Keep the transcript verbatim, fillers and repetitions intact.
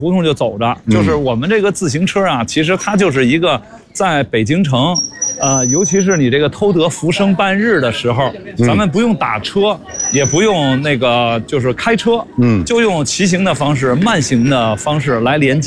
胡同就走着，就是我们这个自行车啊，其实它就是一个在北京城，呃，尤其是你这个偷得浮生半日的时候，咱们不用打车，也不用那个就是开车，嗯，就用骑行的方式、慢行的方式来连接。